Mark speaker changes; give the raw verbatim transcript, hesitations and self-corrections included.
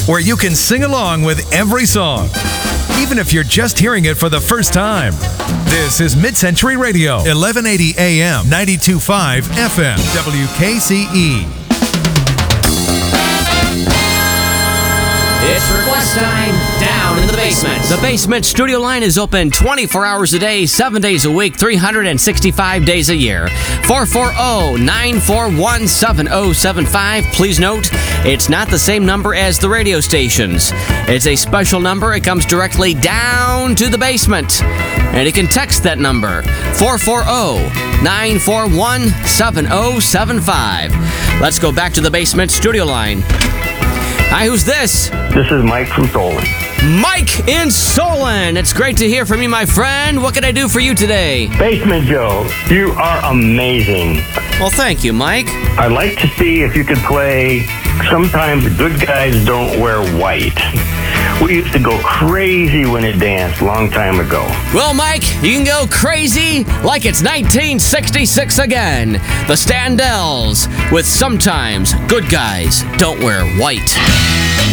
Speaker 1: where you can sing along with every song, even if you're just hearing it for the first time. This is Mid-Century Radio, eleven eighty A M, ninety-two point five F M, W K C E.
Speaker 2: It's request time down in the basement. The basement studio line is open twenty-four hours a day, seven days a week, three hundred sixty-five days a year. four four zero, nine four one, seven zero seven five. Please note, it's not the same number as the radio stations. It's a special number. It comes directly down to the basement. And you can text that number, four four zero, nine four one, seven zero seven five. Let's go back to the basement studio line. Hi, who's this?
Speaker 3: This is Mike from Solon.
Speaker 2: Mike in Solon. It's great to hear from you, my friend. What can I do for you today?
Speaker 3: Basement Joe, you are amazing.
Speaker 2: Well, thank you, Mike.
Speaker 3: I'd like to see if you could play Sometimes Good Guys Don't Wear White. We used to go crazy when it danced a long time ago.
Speaker 2: Well, Mike, you can go crazy like it's nineteen sixty-six again. The Standells with Sometimes Good Guys Don't Wear White.